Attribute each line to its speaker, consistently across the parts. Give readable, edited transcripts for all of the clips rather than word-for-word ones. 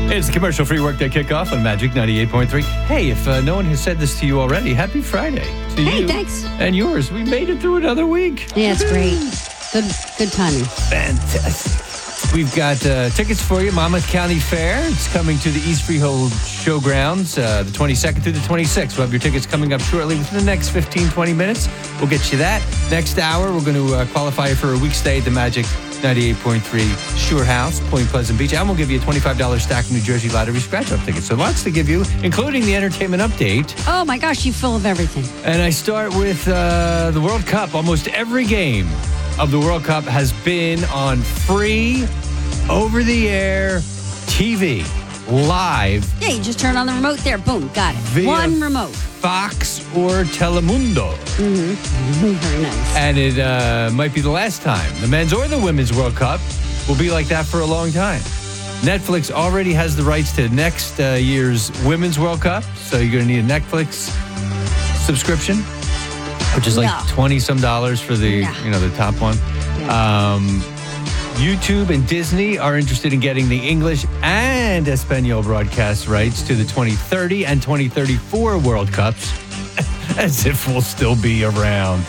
Speaker 1: It's the commercial-free workday kickoff on Magic 98.3. Hey, if no one has said this to you already, happy Friday to you.
Speaker 2: Hey, thanks.
Speaker 1: And yours. We made it through another week.
Speaker 2: Yeah, it's great. Good timing.
Speaker 1: Fantastic. We've got tickets for you. Monmouth County Fair. It's coming to the East Freehold Showgrounds the 22nd through the 26th. We'll have your tickets coming up shortly within the next 15, 20 minutes. We'll get you that. Next hour, we're going to qualify you for a week stay at the Magic 98.3 Shore House, Point Pleasant Beach. And we'll give you a $25 stack of New Jersey Lottery scratch-off tickets. So lots to give you, including the entertainment update.
Speaker 2: Oh, my gosh, you full of everything.
Speaker 1: And I start with the World Cup. Almost every game of the World Cup has been on free, over-the-air TV, live.
Speaker 2: Yeah, you just turn on the remote there. Boom, got it.
Speaker 1: Via
Speaker 2: One remote.
Speaker 1: Fox or Telemundo.
Speaker 2: Very nice.
Speaker 1: And it might be the last time. The men's or the women's World Cup will be like that for a long time. Netflix already has the rights to next year's Women's World Cup, so you're going to need a Netflix subscription, which is like $20-some for the the top one.
Speaker 2: Yeah.
Speaker 1: YouTube and Disney are interested in getting the English and Espanol broadcast rights to the 2030 and 2034 World Cups, as if we'll still be around.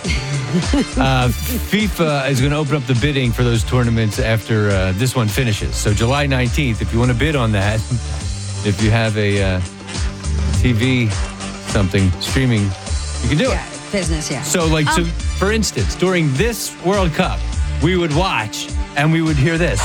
Speaker 1: FIFA is going to open up the bidding for those tournaments after this one finishes. So July 19th, if you want to bid on that, if you have a TV streaming, you can do it.
Speaker 2: Business, yeah.
Speaker 1: So, so for instance, during this World Cup, we would watch and we would hear this.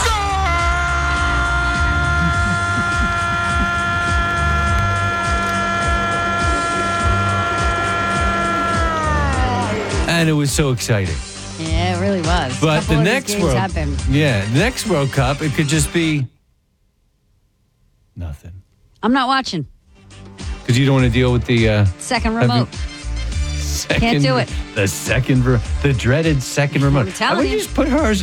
Speaker 1: And it was so exciting.
Speaker 2: Yeah, it really was.
Speaker 1: But the next next World Cup, it could just be nothing.
Speaker 2: I'm not watching.
Speaker 1: Because you don't want to deal with the
Speaker 2: second remote. Can't do it.
Speaker 1: The dreaded second remote.
Speaker 2: I'm telling you.
Speaker 1: Just put hers.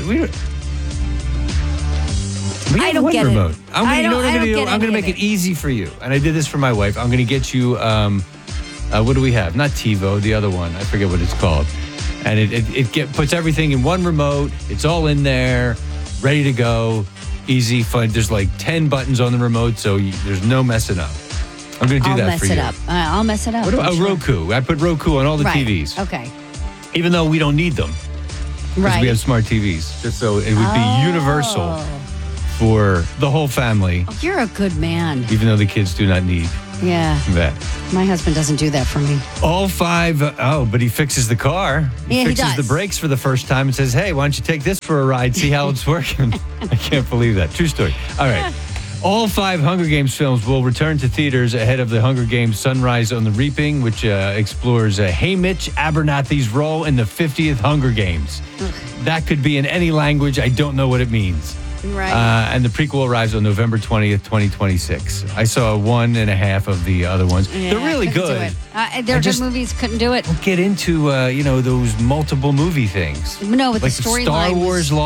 Speaker 2: I don't get
Speaker 1: remote.
Speaker 2: it.
Speaker 1: I'm going to make it easy for you. And I did this for my wife. I'm going to get you, what do we have? Not TiVo, the other one. I forget what it's called. And it puts everything in one remote. It's all in there, ready to go, easy, fun. There's like 10 buttons on the remote, so there's no messing up. I'm going to do that for you.
Speaker 2: I'll mess it up.
Speaker 1: What about Roku? I put Roku on all the TVs.
Speaker 2: Okay.
Speaker 1: Even though we don't need them. Because we have smart TVs. Just so it would be universal for the whole family.
Speaker 2: Oh, you're a good man.
Speaker 1: Even though the kids do not need that.
Speaker 2: My husband doesn't do that for me.
Speaker 1: All five. But he fixes the car. He fixes the brakes for the first time and says, hey, why don't you take this for a ride, see how it's working? I can't believe that. True story. All right. All 5 Hunger Games films will return to theaters ahead of the Hunger Games Sunrise on the Reaping, which explores Haymitch Abernathy's role in the 50th Hunger Games. That could be in any language. I don't know what it means.
Speaker 2: Right.
Speaker 1: And the prequel arrives on November 20th, 2026. I saw 1.5 of the other ones.
Speaker 2: Yeah,
Speaker 1: They're really good.
Speaker 2: They're good movies. Couldn't do it.
Speaker 1: Don't get into, those multiple movie things.
Speaker 2: No, with
Speaker 1: like
Speaker 2: the storyline.
Speaker 1: Star Wars